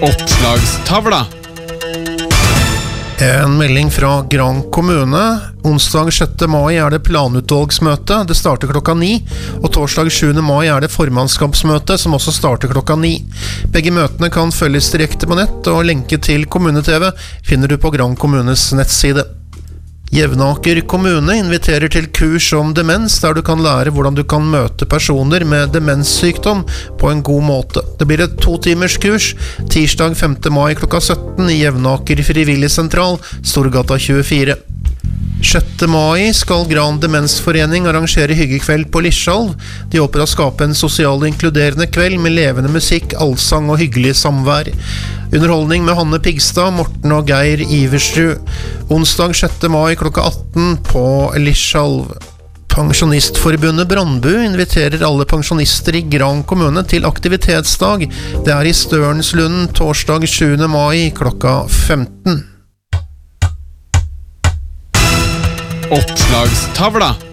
Oppslagstavla. En melding fra Gran kommune. Onsdag 6. mai er det planutvalgsmøte. Det starter klokka 9. Og torsdag 7. mai er det formannskapsmøte, som også starter klokka 9. Begge møtene kan følges direkte på nett, og lenke til Kommune-TV finner du på Gran kommunes nettside. Jevnaker kommune inviterer til kurs om demens, der du kan lære hvordan du kan møte personer med demenssykdom på en god måte. Det blir et 2 timers kurs, tirsdag 5. mai klokka 17 i Jevnaker frivilligsentral, Storgata 24. 6. mai skal Gran Demensforening arrangere hyggekveld på Lischalv. De håper å skape en sosial og inkluderende kveld med levende musikk, allsang og hyggelig samvær. Underholdning med Hanne Pigstad, Morten og Geir Iversrud. Onsdag 6. mai klokka 18 på Lischalv. Pensjonistforbundet Brandbu inviterer alle pensjonister i Gran kommune til aktivitetsdag. Det er i Størnslunden torsdag 7. mai klokka 15. Oppslagstavla.